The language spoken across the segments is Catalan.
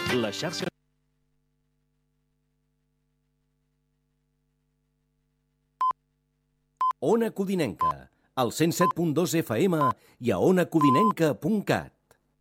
La xarxa Ona Codinenca, al 107.2 FM i a onacodinenca.cat.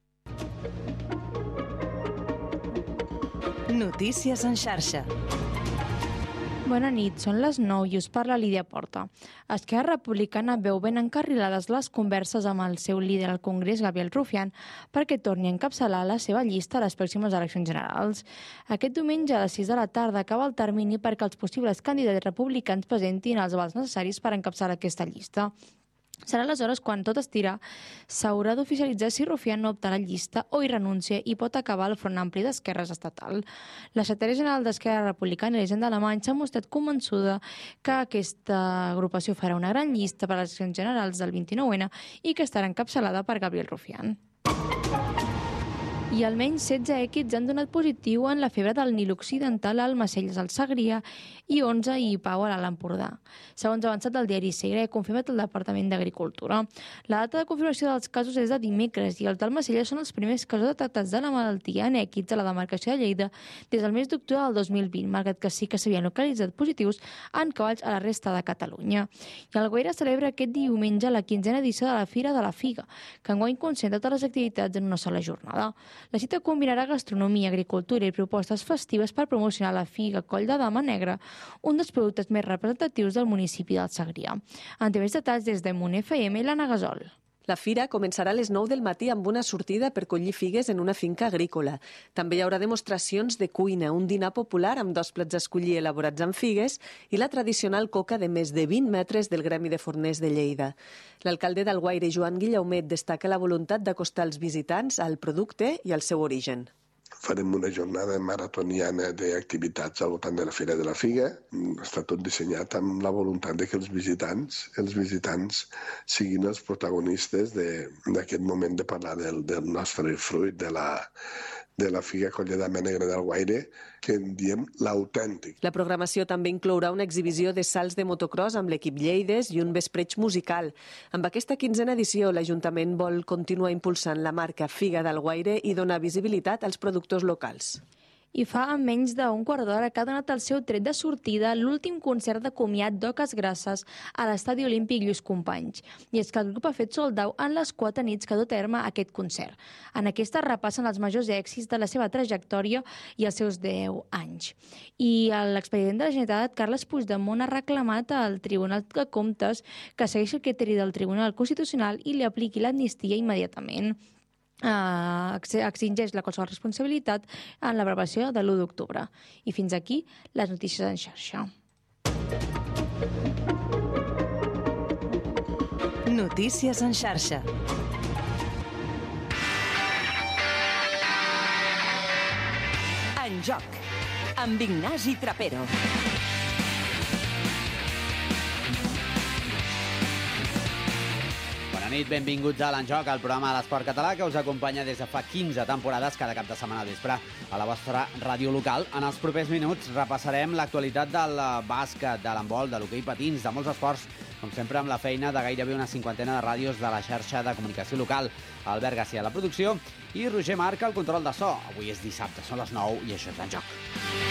Notícies en xarxa. Bona nit, són les 9 i us parla Lídia Porta. Esquerra Republicana veu ben encarrilades les converses amb el seu líder al Congrés, Gabriel Rufián, perquè torni a encapçalar la seva llista a les pròximes eleccions generals. Aquest diumenge a les 6 de la tarda acaba el termini perquè els possibles candidats republicans presentin els avals necessaris per encapçalar aquesta llista. Serà aleshores quan tot estira s'haurà d'oficialitzar si Rufián no opta a la llista o hi renuncia i pot acabar el Front Ampli d'Esquerres estatal. La secretària general d'Esquerra Republicana, Elisenda Alemany, s'ha mostrat convençuda que aquesta agrupació farà una gran llista per a les eleccions generals del 29N i que estarà encapçalada per Gabriel Rufián. I almenys 16 èquids han donat positiu en la febre del Nil Occidental al Macelles al Segrià i 11 a Pau a l'Alt Empordà. Segons avançat el diari Segre, ha confirmat el Departament d'Agricultura. La data de confirmació dels casos és de dimecres i els del Macelles són els primers casos detectats de la malaltia en èquids a la demarcació de Lleida des del mes d'octubre del 2020, malgrat que sí que s'havien localitzat positius en cavalls a la resta de Catalunya. I el Guaire celebra aquest diumenge la 15a edició de la Fira de la Figa, que enguany concentra totes les activitats en una sola jornada. La cita combinarà gastronomia, agricultura i propostes festives per promocionar la figa Coll de Dama Negra, un dels productes més representatius del municipi del Segrià. En té més detalls des de Munt FM i l'Anna Gasol. La fira començarà a les 9 del matí amb una sortida per collir figues en una finca agrícola. També hi haurà demostracions de cuina, un dinar popular amb 2 plats a escollir elaborats amb figues i la tradicional coca de més de 20 metres del Gremi de Forners de Lleida. L'alcalde d'Alguaire, Joan Guillaumet, destaca la voluntat d'acostar els visitants al producte i al seu origen. Farem una jornada maratoniana d'activitats al voltant de la Fira de la Figa. Està tot dissenyat amb la voluntat de que els visitants siguin els protagonistes d'aquest moment de parlar del nostre fruit, de la figa Coll de Dama Negra d'Alguaire, que en diem l'autèntic. La programació també inclourà una exhibició de salts de motocross amb l'equip Lleides i un vespreig musical. Amb aquesta 15a edició, l'Ajuntament vol continuar impulsant la marca Figa d'Alguaire i donar visibilitat als productors locals. I fa menys d'un quart d'hora que ha donat el seu tret de sortida l'últim concert de comiat d'Oques Grasses a l'Estadi Olímpic Lluís Companys. I és que el grup ha fet sold out en les 4 nits que ha dut a terme aquest concert. En aquesta repassen els majors èxits de la seva trajectòria i els seus 10 anys. I l'expresident de la Generalitat, Carles Puigdemont, ha reclamat al Tribunal de Comptes que segueixi el criteri del Tribunal Constitucional i li apliqui l'amnistia immediatament. Extingeix la qualsevol responsabilitat en la preparació de l'1 d'octubre. I fins aquí les notícies en xarxa. Notícies en xarxa. En joc, amb Ignasi Trapero. Bona nit, benvinguts a l'Enjoc, el programa de l'esport català que us acompanya des de fa 15 temporades cada cap de setmana al vespre a la vostra ràdio local. En els propers minuts repassarem l'actualitat del bàsquet, de l'handbol, de l'hoquei patins, de molts esports, com sempre amb la feina de gairebé una 50ena de ràdios de la xarxa de comunicació local. Albert Garcia a la producció i Roger Marc al control de so. Avui és dissabte, són les 9 i això és l'Enjoc.